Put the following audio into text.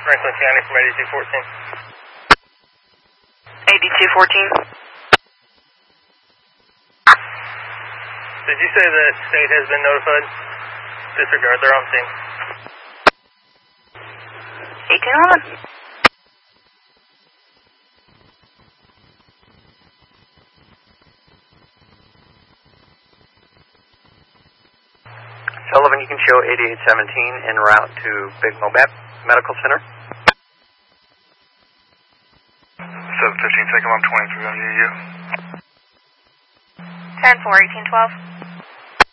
Franklin County from 8214. 8214. Did you say that state has been notified? Disregard, they're on scene. 1811. Sullivan, you can show 8817 en route to Big Mobat Medical Center. 715, take him on 23 on UU. 10-4, 1812.